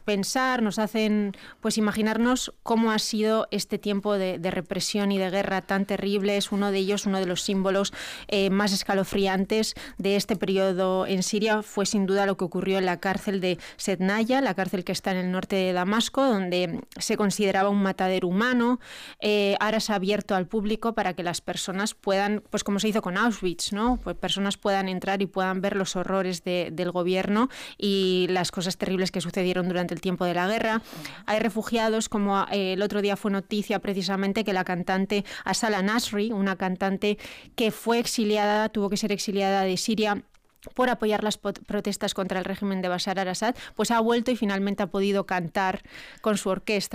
pensar, nos hacen pues imaginarnos cómo ha sido este tiempo de represión y de guerra tan terrible. Es uno de ellos, uno de los símbolos más escalofriantes de este periodo en Siria fue sin duda lo que ocurrió en la cárcel de Sednaya, la cárcel que está en el norte de Damasco, donde se consideraba un matadero humano. Ahora se ha abierto al público para que las personas puedan, pues como se hizo con Auschwitz, ¿no? Pues personas puedan entrar y puedan ver los horrores del gobierno y las cosas terribles que sucedieron durante el tiempo de la guerra. Hay refugiados, como el otro día fue noticia precisamente que la cantante Asala Nasri, una cantante que fue exiliada, tuvo que ser exiliada de Siria por apoyar las protestas contra el régimen de Bashar al-Assad, pues ha vuelto y finalmente ha podido cantar con su orquesta